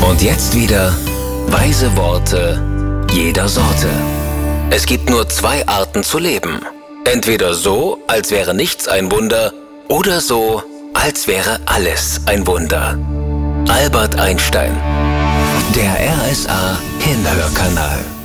Und jetzt wieder weise Worte jeder Sorte. Es gibt nur 2 Arten zu leben. Entweder so, als wäre nichts ein Wunder, oder so, als wäre alles ein Wunder. Albert Einstein. Der RSA Kinderhörkanal.